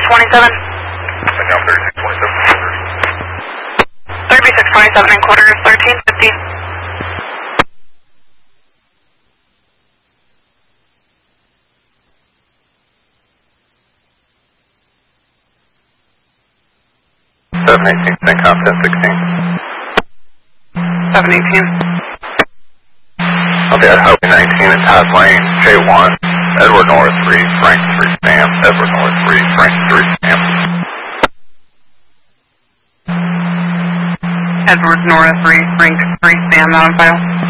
3627. Now 3627. 3627 and quarters, 1350. St. Concept 16. 718. Okay, Highway 19 at Todd Lane, J1, Edward North 3, Frank 3, Sam, Edward North 3, Frank 3, Sam. Edward North 3, Frank 3, Sam, not on file.